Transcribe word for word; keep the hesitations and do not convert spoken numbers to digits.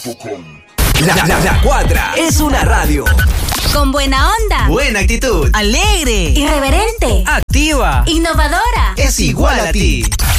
La, la, la Cuadra es una radio. Con buena onda. Buena actitud. Alegre. Irreverente. Activa. Innovadora. Es igual a ti.